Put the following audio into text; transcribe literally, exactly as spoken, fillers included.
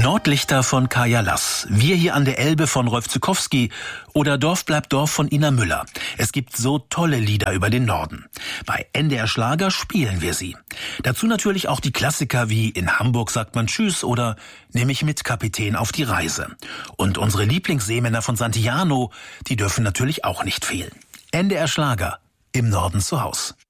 Nordlichter von Kaja Lass, Wir hier an der Elbe von Rolf Zukowski oder Dorf bleibt Dorf von Ina Müller. Es gibt so tolle Lieder über den Norden. Bei N D R Schlager spielen wir sie. Dazu natürlich auch die Klassiker wie In Hamburg sagt man Tschüss oder Nimm mich mit, Kapitän, auf die Reise. Und unsere Lieblingsseemänner von Santillano, die dürfen natürlich auch nicht fehlen. N D R Schlager, im Norden zu Haus.